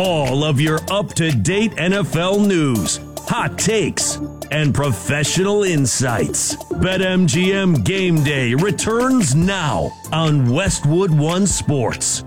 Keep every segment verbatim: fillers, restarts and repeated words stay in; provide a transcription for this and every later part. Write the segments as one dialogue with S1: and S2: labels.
S1: all of your up-to-date N F L news, hot takes, and professional insights. BetMGM Game Day returns now on Westwood One Sports.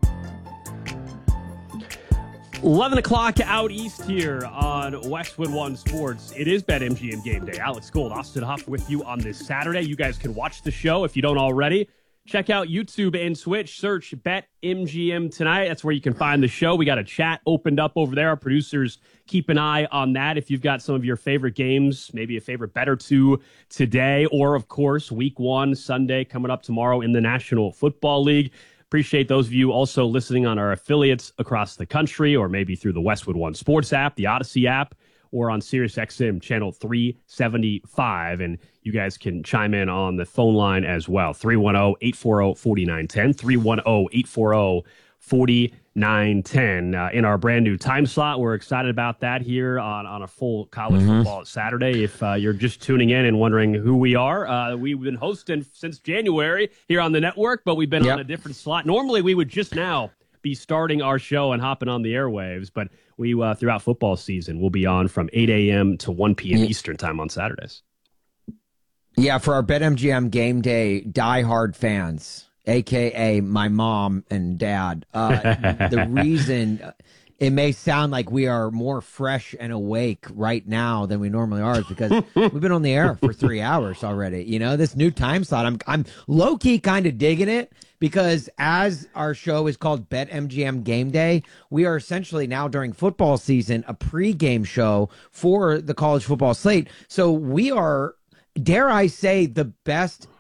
S2: eleven o'clock out east here on Westwood One Sports. It is BetMGM Game Day. Alex Gold, Austin Huff with you on this Saturday. You guys can watch the show if you don't already. Check out YouTube and Switch. Search BetMGM tonight. That's where you can find the show. We got a chat opened up over there. Our producers keep an eye on that. If you've got some of your favorite games, maybe a favorite bet or two today, or, of course, week one, Sunday, coming up tomorrow in the National Football League. Appreciate those of you also listening on our affiliates across the country, or maybe through the Westwood One Sports app, the Odyssey app, or on SiriusXM channel three seventy-five. And you guys can chime in on the phone line as well. three one zero, eight four zero, four nine one zero, three one zero, eight four zero, four nine one zero. Uh, in our brand new time slot, we're excited about that here on, on a full college mm-hmm. football Saturday. If uh, you're just tuning in and wondering who we are, uh, we've been hosting since January here on the network, but we've been yep. on a different slot. Normally, we would just now be starting our show and hopping on the airwaves, but we, uh, throughout football season, will be on from eight a.m. to one p.m. Eastern time on Saturdays.
S3: Yeah, for our BetMGM Game Day diehard fans, a k a my mom and dad, uh, the reason it may sound like we are more fresh and awake right now than we normally are is because we've been on the air for three hours already. You know, this new time slot, I'm, I'm low-key kind of digging it. Because as our show is called BetMGM Game Day, we are essentially now during football season a pregame show for the college football slate. So we are, dare I say, the best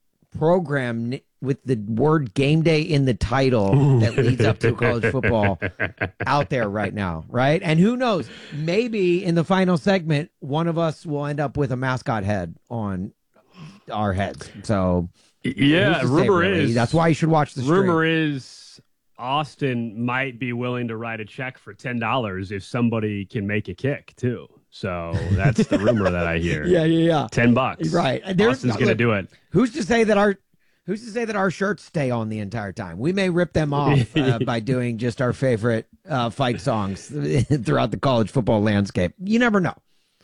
S3: program with the word game day in the title that leads up to college football out there right now, right? And who knows, maybe in the final segment, one of us will end up with a mascot head on our heads. So...
S2: Yeah, rumor
S3: say, really?
S2: is
S3: that's why you should watch the stream.
S2: Rumor is Austin might be willing to write a check for ten dollars if somebody can make a kick too. So that's the rumor that I hear.
S3: Yeah, yeah, yeah.
S2: Ten bucks.
S3: Right.
S2: There's, Austin's going to do it.
S3: Who's to say that our Who's to say that our shirts stay on the entire time? We may rip them off uh, by doing just our favorite uh, fight songs throughout the college football landscape. You never know.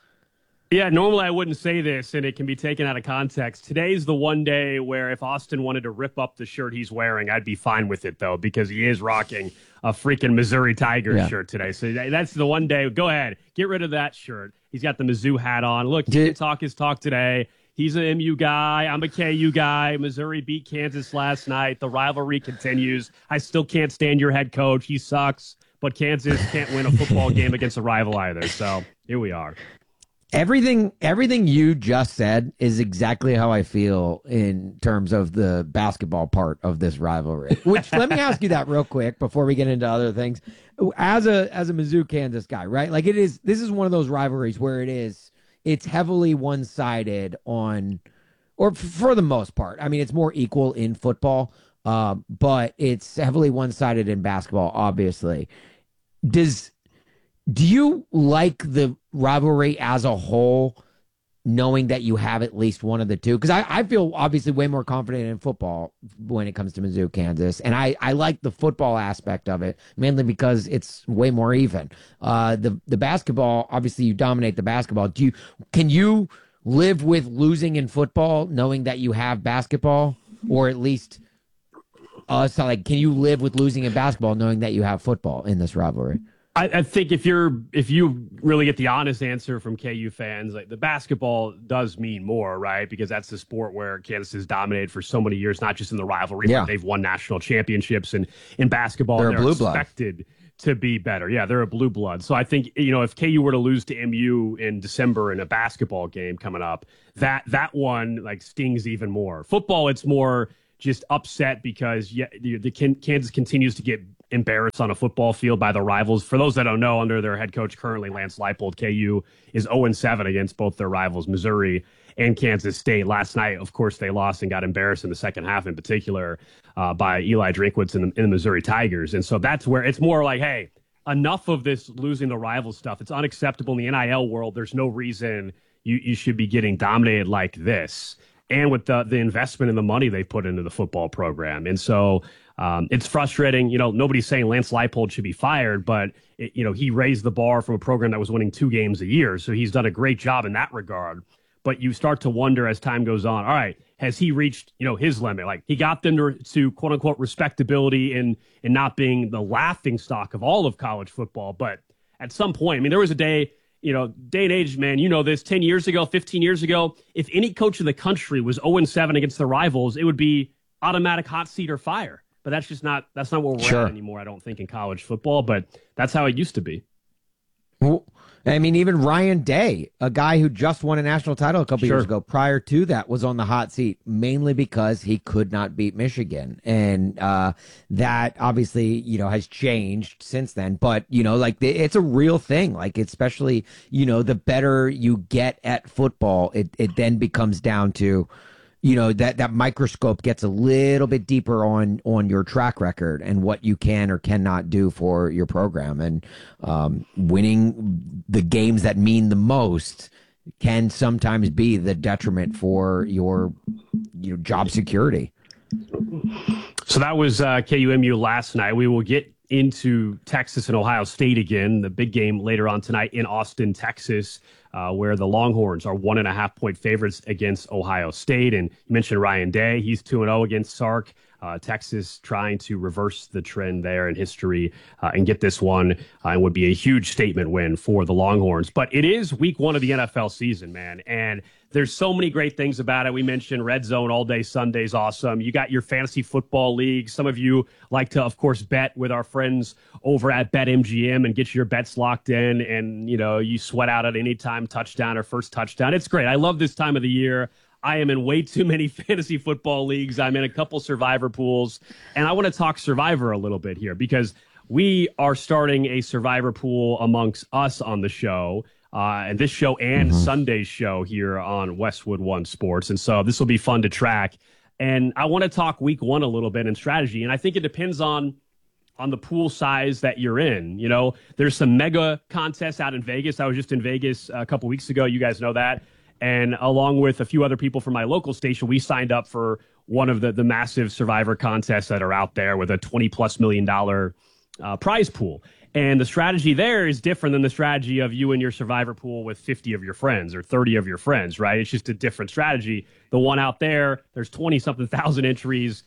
S2: Yeah, normally I wouldn't say this, and it can be taken out of context. Today's the one day where if Austin wanted to rip up the shirt he's wearing, I'd be fine with it, though, because he is rocking a freaking Missouri Tigers yeah. shirt today. So that's the one day. Go ahead. Get rid of that shirt. He's got the Mizzou hat on. Look, he can talk his talk today. He's an M U guy. I'm a K U guy. Missouri beat Kansas last night. The rivalry continues. I still can't stand your head coach. He sucks. But Kansas can't win a football game against a rival either. So here we are.
S3: Everything everything you just said is exactly how I feel in terms of the basketball part of this rivalry. Which, let me ask you that real quick before we get into other things. As a as a Mizzou Kansas guy, right? Like it is this is one of those rivalries where it is it's heavily one-sided on, or f- for the most part. I mean, it's more equal in football, uh, but it's heavily one-sided in basketball, obviously. Does Do you like the rivalry as a whole, knowing that you have at least one of the two? Because I, I feel obviously way more confident in football when it comes to Mizzou, Kansas. And I, I like the football aspect of it, mainly because it's way more even. Uh, the, the basketball, obviously you dominate the basketball. Do you Can you live with losing in football, knowing that you have basketball? Or at least, uh, so like, can you live with losing in basketball, knowing that you have football in this rivalry?
S2: I, I think if you're if you really get the honest answer from K U fans, like the basketball does mean more, right? Because that's the sport where Kansas has dominated for so many years, not just in the rivalry,
S3: yeah.
S2: but they've won national championships. And in basketball,
S3: they're,
S2: they're
S3: a blue
S2: expected
S3: blood.
S2: to be better. Yeah, they're a blue blood. So I think, you know, if K U were to lose to M U in December in a basketball game coming up, that that one like stings even more. Football, it's more just upset because yeah, the, the Kansas continues to get embarrassed on a football field by the rivals. For those that don't know, under their head coach currently, Lance Leipold, K U is oh and seven against both their rivals, Missouri and Kansas State. Last night, of course, they lost and got embarrassed in the second half in particular uh, by Eli Drinkwitz and the, and the Missouri Tigers. And so that's where it's more like, hey, enough of this losing the rival stuff. It's unacceptable in the N I L world. There's no reason you, you should be getting dominated like this. And with the, the investment and the money they put into the football program. And so Um, it's frustrating. You know, nobody's saying Lance Leipold should be fired, but, it, you know, he raised the bar from a program that was winning two games a year. So he's done a great job in that regard. But you start to wonder as time goes on, all right, has he reached, you know, his limit? Like, he got them to, to quote unquote respectability and and not being the laughing stock of all of college football. But at some point, I mean, there was a day, you know, day and age, man, you know this, ten years ago, fifteen years ago, if any coach in the country was oh and seven against the rivals, it would be automatic hot seat or fire. But that's just not, that's not where we're
S3: Sure.
S2: at anymore, I don't think, in college football. But that's how it used to be.
S3: Well, I mean, even Ryan Day, a guy who just won a national title a couple
S2: Sure.
S3: years ago, prior to that, was on the hot seat mainly because he could not beat Michigan. And uh, that obviously, you know, has changed since then. But, you know, like it's a real thing. Like, especially, you know, the better you get at football, it, it then becomes down to, you know, that, that microscope gets a little bit deeper on, on your track record and what you can or cannot do for your program. And um, winning the games that mean the most can sometimes be the detriment for your, your job security.
S2: So that was uh, K U M U last night. We will get into Texas and Ohio State again, the big game later on tonight in Austin, Texas, uh, where the Longhorns are one and a half point favorites against Ohio State. And you mentioned Ryan Day. He's two and oh against Sark. Uh, Texas trying to reverse the trend there in history uh, and get this one. Uh, and would be a huge statement win for the Longhorns. But it is week one of the N F L season, man. And there's so many great things about it. We mentioned Red Zone all day Sunday's awesome. You got your fantasy football league. Some of you like to, of course, bet with our friends over at BetMGM and get your bets locked in. And, you know, you sweat out at any time touchdown or first touchdown. It's great. I love this time of the year. I am in way too many fantasy football leagues. I'm in a couple Survivor pools. And I want to talk Survivor a little bit here because we are starting a Survivor pool amongst us on the show. Uh, and this show and mm-hmm. Sunday's show here on Westwood One Sports. And so this will be fun to track. And I want to talk week one a little bit in strategy. And I think it depends on on the pool size that you're in. You know, there's some mega contests out in Vegas. I was just in Vegas a couple weeks ago. You guys know that. And along with a few other people from my local station, we signed up for one of the, the massive Survivor contests that are out there with a twenty plus million dollar uh, prize pool. And the strategy there is different than the strategy of you and your Survivor pool with fifty of your friends or thirty of your friends, right? It's just a different strategy. The one out there, there's twenty something thousand entries,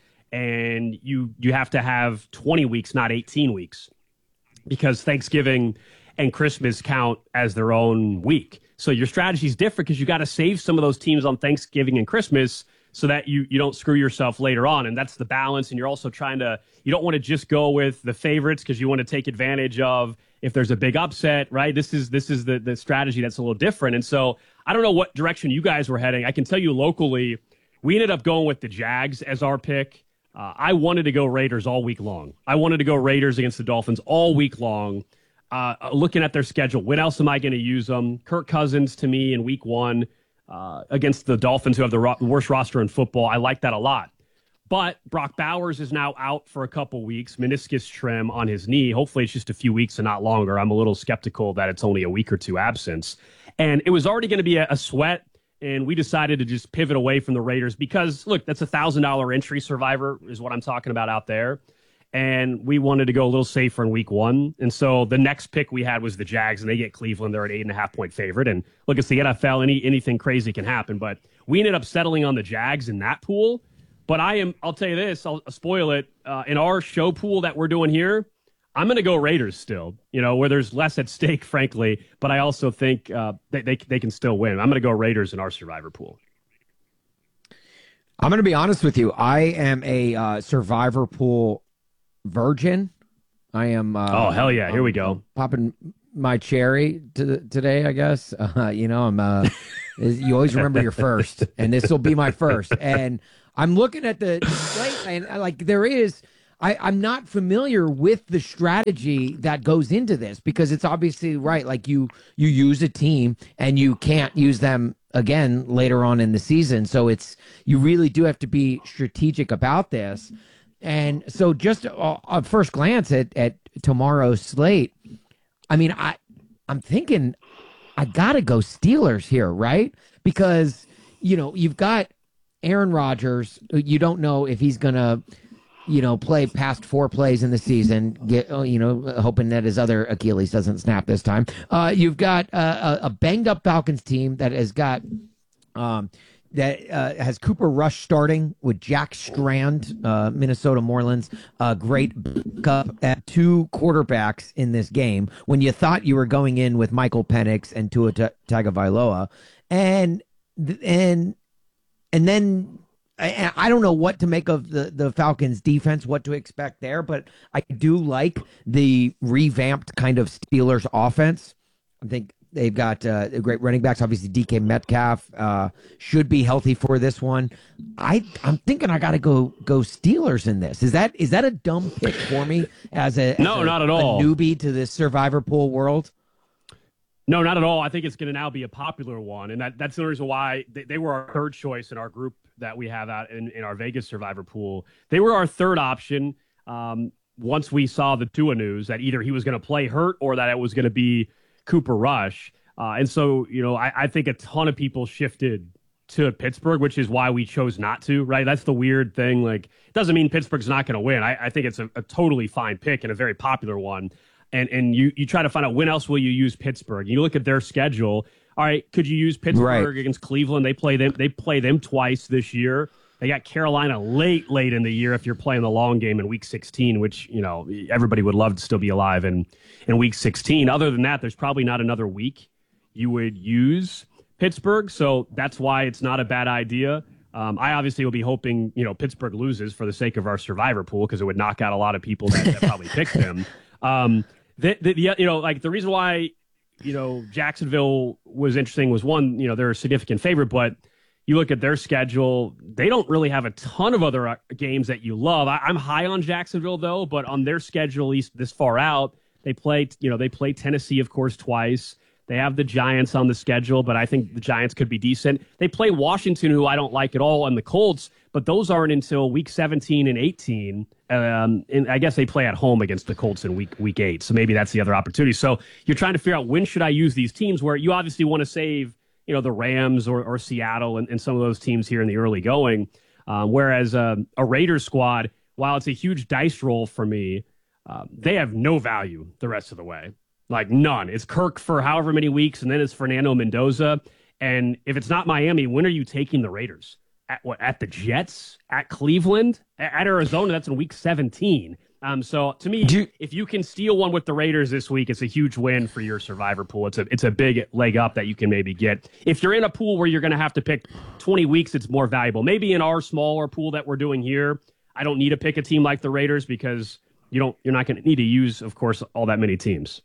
S2: and you you have to have twenty weeks, not eighteen weeks, because Thanksgiving and Christmas count as their own week. So your strategy is different because you got to save some of those teams on Thanksgiving and Christmas so that you, you don't screw yourself later on. And that's the balance. And you're also trying to, you don't want to just go with the favorites because you want to take advantage of if there's a big upset, right? This is, this is the, the strategy that's a little different. And so I don't know what direction you guys were heading. I can tell you locally, we ended up going with the Jags as our pick. Uh, I wanted to go Raiders all week long. I wanted to go Raiders against the Dolphins all week long. Uh, looking at their schedule, when else am I going to use them? Kirk Cousins to me in week one uh, against the Dolphins, who have the ro- worst roster in football. I like that a lot. But Brock Bowers is now out for a couple weeks, meniscus trim on his knee. Hopefully it's just a few weeks and not longer. I'm a little skeptical that it's only a week or two absence. And it was already going to be a, a sweat, and we decided to just pivot away from the Raiders because, look, that's a one thousand dollars entry Survivor is what I'm talking about out there. And we wanted to go a little safer in week one. And so the next pick we had was the Jags, and they get Cleveland. They're an eight and a half point favorite. And look, it's the N F L. Any anything crazy can happen. But we ended up settling on the Jags in that pool. But I am, I'll tell you this, I'll spoil it. Uh, in our show pool that we're doing here, I'm going to go Raiders still, you know, where there's less at stake, frankly. But I also think uh, they, they, they can still win. I'm going to go Raiders in our Survivor pool.
S3: I'm going to be honest with you. I am a uh, Survivor pool virgin. I am. Uh,
S2: oh, hell yeah. Here
S3: I'm,
S2: we go.
S3: I'm popping my cherry to, today, I guess. Uh, you know, I'm. Uh, you always remember your first, and this will be my first. And I'm looking at the slate, and uh, like there is. I, I'm not familiar with the strategy that goes into this because it's obviously right. Like you, you use a team and you can't use them again later on in the season. So it's, you really do have to be strategic about this. And so just a, a first glance at, at tomorrow's slate, I mean, I, I'm thinking I got to go Steelers here, right? Because, you know, you've got Aaron Rodgers. You don't know if he's going to, you know, play past four plays in the season, get, you know, hoping that his other Achilles doesn't snap this time. Uh, you've got uh, a, a banged up Falcons team that has got, um, that uh, has Cooper Rush starting with Jack Strand, uh, Minnesota Morelands, a great backup at two quarterbacks in this game when you thought you were going in with Michael Penix and Tua T- Tagovailoa. And, and, and then I, I don't know what to make of the, the Falcons defense, what to expect there, but I do like the revamped kind of Steelers offense. I think they've got uh, great running backs. Obviously, D K Metcalf uh, should be healthy for this one. I I'm thinking I got to go go Steelers in this. Is that is that a dumb pick for me as a as
S2: no,
S3: a,
S2: not at all.
S3: a newbie to this Survivor Pool world?
S2: No, not at all. I think it's going to now be a popular one, and that, that's the reason why they, they were our third choice in our group that we have out in, in our Vegas Survivor Pool. They were our third option um, once we saw the Tua news that either he was going to play hurt or that it was going to be Cooper Rush. Uh, and so, you know, I, I think a ton of people shifted to Pittsburgh, which is why we chose not to, right? That's the weird thing. Like, it doesn't mean Pittsburgh's not going to win. I, I think it's a, a totally fine pick and a very popular one. And and you, you try to find out when else will you use Pittsburgh. You look at their schedule. All right, could you use Pittsburgh right. against Cleveland? They play them. They play them twice this year. They got Carolina late, late in the year if you're playing the long game in Week sixteen, which, you know, everybody would love to still be alive in, in Week sixteen. Other than that, there's probably not another week you would use Pittsburgh, so that's why it's not a bad idea. Um, I obviously will be hoping, you know, Pittsburgh loses for the sake of our Survivor Pool because it would knock out a lot of people that, that probably picked them. Um, the, the, the, you know, like the reason why, you know, Jacksonville was interesting was one, you know, they're a significant favorite, but you look at their schedule, they don't really have a ton of other uh, games that you love. I, I'm high on Jacksonville, though, but on their schedule, at least this far out, they play, you know, they play Tennessee, of course, twice. They have the Giants on the schedule, but I think the Giants could be decent. They play Washington, who I don't like at all, and the Colts, but those aren't until week seventeen and eighteen. Um, and I guess they play at home against the Colts in week week eight, so maybe that's the other opportunity. So you're trying to figure out when should I use these teams where you obviously want to save, you know, the Rams or, or Seattle and, and some of those teams here in the early going. Um, whereas uh, a Raiders squad, while it's a huge dice roll for me, uh, they have no value the rest of the way. Like none. It's Kirk for however many weeks, and then it's Fernando Mendoza. And if it's not Miami, when are you taking the Raiders? At what? At the Jets? At Cleveland? At, at Arizona? That's in week seventeen. Um, so to me, you, if you can steal one with the Raiders this week, it's a huge win for your Survivor pool. It's a it's a big leg up that you can maybe get. If you're in a pool where you're going to have to pick twenty weeks, it's more valuable. Maybe in our smaller pool that we're doing here, I don't need to pick a team like the Raiders because you don't you're not going to need to use, of course, all that many teams.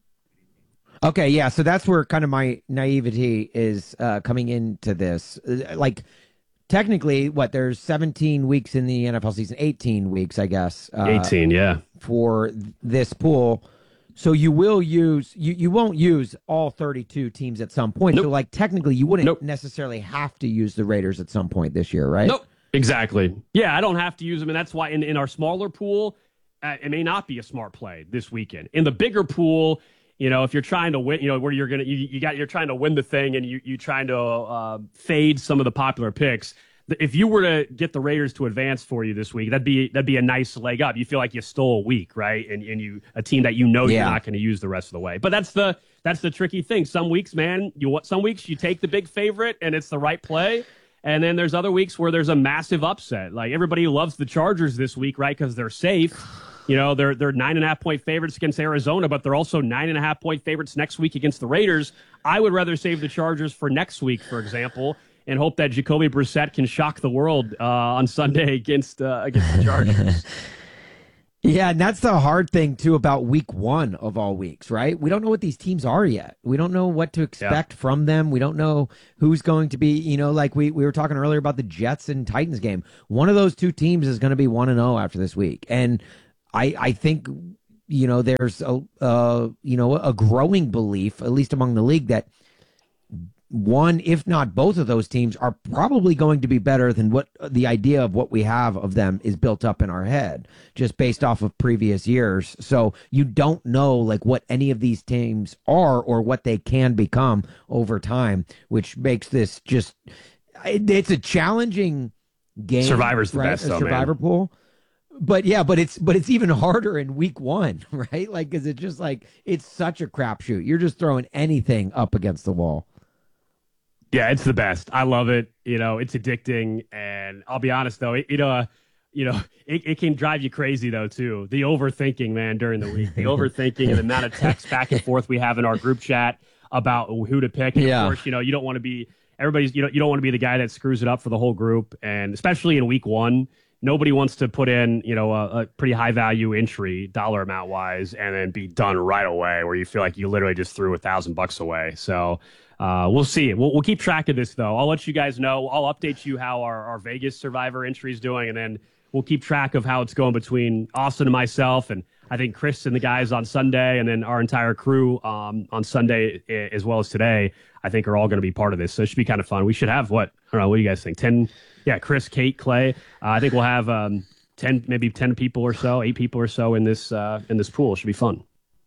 S3: Okay, yeah, so that's where kind of my naivety is uh, coming into this. Like, technically, what, there's seventeen weeks in the N F L season, eighteen weeks, I guess. Uh,
S2: eighteen, yeah.
S3: For this pool. So you will use, you, you won't use all thirty-two teams at some point. Nope. So, like, technically, you wouldn't nope. necessarily have to use the Raiders at some point this year, right?
S2: Nope, exactly. Yeah, I don't have to use them, and that's why in, in our smaller pool, uh, it may not be a smart play this weekend. In the bigger pool, you know, if you're trying to win, you know, where you're gonna, you, you got, you're trying to win the thing, and you you trying to uh, fade some of the popular picks. If you were to get the Raiders to advance for you this week, that'd be that'd be a nice leg up. You feel like you stole a week, right? And and you a team that you know yeah. you're not going to use the rest of the way. But that's the that's the tricky thing. Some weeks, man, you want some weeks you take the big favorite and it's the right play. And then there's other weeks where there's a massive upset. Like everybody loves the Chargers this week, right? Because they're safe. You know, they're they're nine and a half point favorites against Arizona, but they're also nine and a half point favorites next week against the Raiders. I would rather save the Chargers for next week, for example, and hope that Jacoby Brissett can shock the world uh, on Sunday against uh, against the Chargers.
S3: Yeah, and that's the hard thing, too, about week one of all weeks, right? We don't know what these teams are yet. We don't know what to expect yeah. from them. We don't know who's going to be, you know, like we, we were talking earlier about the Jets and Titans game. One of those two teams is going to be one and oh after this week. And I, I think, you know, there's a, uh, you know, a growing belief, at least among the league, that one, if not both of those teams are probably going to be better than what the idea of what we have of them is built up in our head, just based off of previous years. So you don't know like what any of these teams are or what they can become over time, which makes this just, it, it's a challenging game.
S2: Survivor's the
S3: right?
S2: best,
S3: a
S2: though,
S3: Survivor
S2: man.
S3: pool. but yeah, but it's but it's even harder in week one, right? Like, because it's just like it's such a crapshoot. You're just throwing anything up against the wall.
S2: Yeah, it's the best. I love it. You know, it's addicting, and I'll be honest though, it, you know, uh, you know, it, it can drive you crazy though too. The overthinking, man, during the week, the overthinking and the amount of text back and forth we have in our group chat about who to pick. And
S3: yeah.
S2: Of course, you know, you don't want to be everybody's. You know, you don't want to be the guy that screws it up for the whole group, and especially in week one. Nobody wants to put in, you know, a, a pretty high value entry dollar amount wise and then be done right away where you feel like you literally just threw a thousand bucks away. So uh, we'll see. We'll, we'll keep track of this, though. I'll let you guys know. I'll update you how our, our Vegas Survivor entry is doing, and then we'll keep track of how it's going between Austin and myself, and I think Chris and the guys on Sunday, and then our entire crew um, on Sunday as well as today, I think are all going to be part of this. So it should be kind of fun. We should have, what, I don't know, what do you guys think? ten Yeah, Chris, Kate, Clay. Uh, I think we'll have um, ten, maybe ten people or so, eight people or so in this uh, in this pool. It should be fun.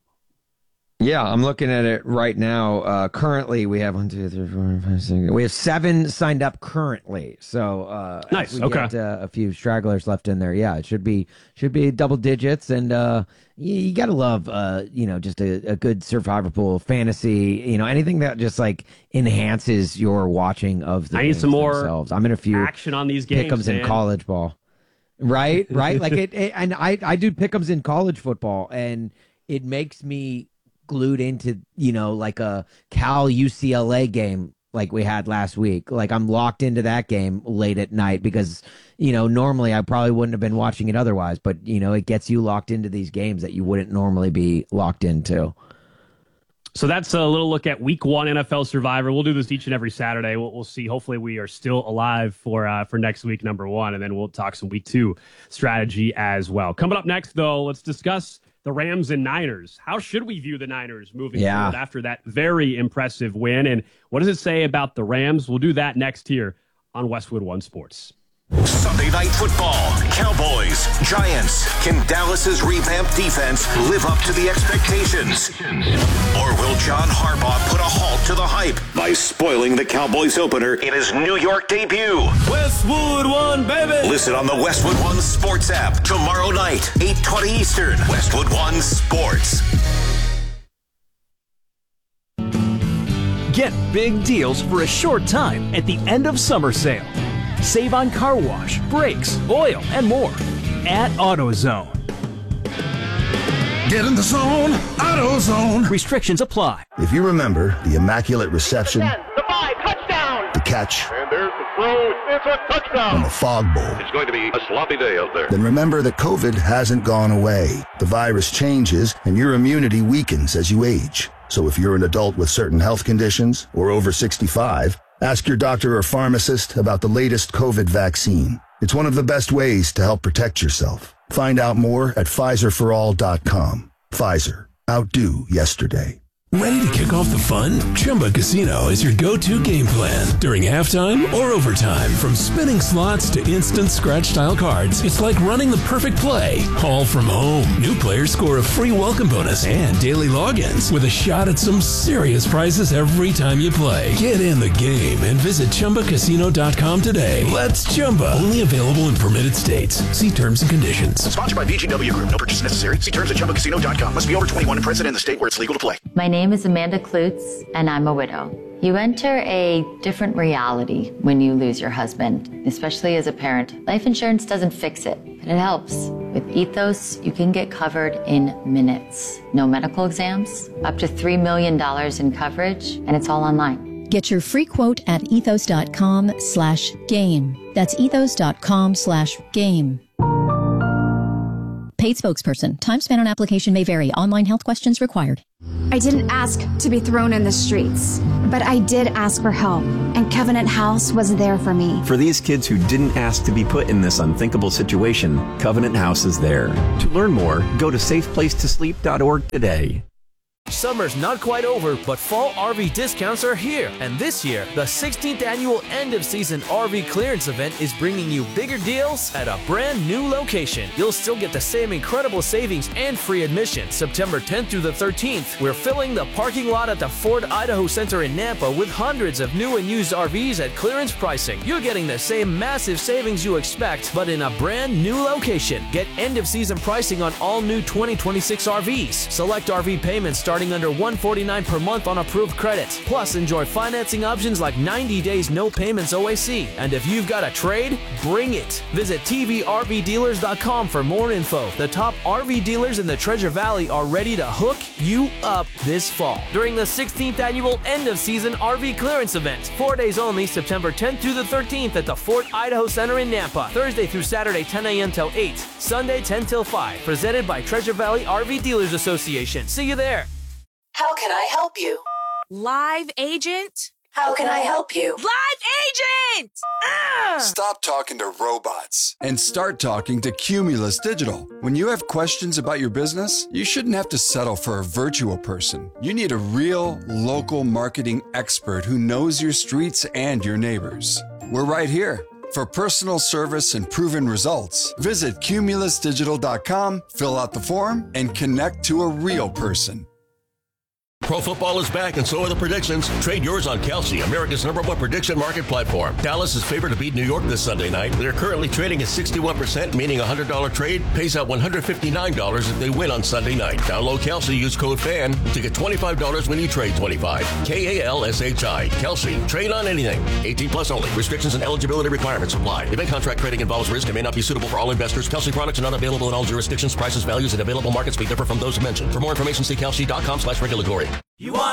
S3: Yeah, I'm looking at it right now. Uh, currently, we have one, two, three, four, five, six. We have seven signed up currently. So uh,
S2: nice.
S3: We
S2: okay.
S3: Get, uh, a few stragglers left in there. Yeah, it should be should be double digits, and uh, you, you gotta love uh, you know just a, a good Survivor pool fantasy. You know anything that just like enhances your watching of the.
S2: I need some more
S3: themselves. I'm in a few
S2: action on these games.
S3: Pick'ems
S2: man.
S3: in college ball. Right, right. Like it, it, and I I do pick'ems in college football, and it makes me glued into, you know, like a Cal U C L A game like we had last week. Like I'm locked into that game late at night because, you know, normally I probably wouldn't have been watching it otherwise, but, you know, it gets you locked into these games that you wouldn't normally be locked into.
S2: So that's a little look at week one N F L Survivor. We'll do this each and every Saturday. We'll, we'll see. Hopefully we are still alive for uh, for next week, number one, and then we'll talk some week two strategy as well. Coming up next, though, let's discuss the Rams and Niners. How should we view the Niners moving yeah. forward after that very impressive win? And what does it say about the Rams? We'll do that next here on Westwood One Sports.
S4: Sunday Night Football, Cowboys, Giants. Can Dallas's revamped defense live up to the expectations? Or will John Harbaugh put a halt to the hype by spoiling the Cowboys opener in his New York debut?
S1: Westwood One, baby!
S4: Listen on the Westwood One Sports app tomorrow night, eight twenty Eastern. Westwood One Sports.
S5: Get big deals for a short time at the end of summer sale. Save on car wash, brakes, oil, and more at AutoZone.
S6: Get in the zone, AutoZone.
S5: Restrictions apply.
S6: If you remember the immaculate reception,
S7: the five, touchdown,
S6: the catch,
S7: and there's the throw, it's a touchdown,
S6: and the fog bowl,
S7: it's going to be a sloppy day out there.
S6: Then remember that COVID hasn't gone away. The virus changes, and your immunity weakens as you age. So if you're an adult with certain health conditions or over sixty-five, ask your doctor or pharmacist about the latest COVID vaccine. It's one of the best ways to help protect yourself. Find out more at Pfizer for all dot com. Pfizer. Outdo yesterday.
S8: Ready to kick off the fun? Chumba Casino is your go-to game plan. During halftime or overtime, from spinning slots to instant scratch-style cards, it's like running the perfect play, all from home. New players score a free welcome bonus and daily logins with a shot at some serious prizes every time you play. Get in the game and visit Chumba Casino dot com today. Let's Chumba. Only available in permitted states. See terms and conditions.
S4: Sponsored by V G W Group. No purchase necessary. See terms at Chumba Casino dot com. Must be over twenty-one and present in the state where it's legal to play.
S9: My name is Amanda Klutz, and I'm a widow. You enter a different reality when you lose your husband, especially as a parent. Life insurance doesn't fix it, but it helps. With Ethos, you can get covered in minutes. No medical exams, up to three million dollars in coverage, and it's all online.
S10: Get your free quote at ethos dot com slash game. That's ethos dot com slash game. Paid spokesperson. Time spent on application may vary. Online health questions required.
S11: I didn't ask to be thrown in the streets, but I did ask for help, and Covenant House was there for me.
S12: For these kids who didn't ask to be put in this unthinkable situation, Covenant House is there. To learn more, go to safe place to sleep dot org today.
S5: Summer's not quite over, but fall R V discounts are here. And this year, the sixteenth annual end-of-season R V clearance event is bringing you bigger deals at a brand new location. You'll still get the same incredible savings and free admission. September tenth through the thirteenth, we're filling the parking lot at the Ford Idaho Center in Nampa with hundreds of new and used R Vs at clearance pricing. You're getting the same massive savings you expect, but in a brand new location. Get end-of-season pricing on all new twenty twenty-six R Vs. Select R V payments starting under one hundred forty-nine dollars per month on approved credit. Plus, enjoy financing options like ninety days no payments O A C. And if you've got a trade, bring it. Visit T V R V dealers dot com for more info. The top R V dealers in the Treasure Valley are ready to hook you up this fall during the sixteenth annual end-of-season R V clearance event. Four days only, September tenth through the thirteenth at the Fort Idaho Center in Nampa. Thursday through Saturday, ten a.m. till eight. Sunday, ten till five. Presented by Treasure Valley R V Dealers Association. See you there.
S13: How can I help you?
S14: Live agent?
S13: How can I help you?
S14: Live agent! Ah!
S15: Stop talking to robots and start talking to Cumulus Digital. When you have questions about your business, you shouldn't have to settle for a virtual person. You need a real, local marketing expert who knows your streets and your neighbors. We're right here. For personal service and proven results, visit Cumulus Digital dot com, fill out the form, and connect to a real person.
S16: Pro football is back, and so are the predictions. Trade yours on Kelsey, America's number one prediction market platform. Dallas is favored to beat New York this Sunday night. They're currently trading at sixty-one percent, meaning a one hundred dollars trade pays out one hundred fifty-nine dollars if they win on Sunday night. Download Kelsey, use code FAN to get twenty-five dollars when you trade twenty-five dollars. K A L S H I. Kelsey. Trade on anything. eighteen plus only. Restrictions and eligibility requirements apply. Event contract trading involves risk and may not be suitable for all investors. Kelsey products are not available in all jurisdictions. Prices, values, and available markets may differ from those mentioned. For more information, see Kelsey dot com slash regulatory.
S17: You want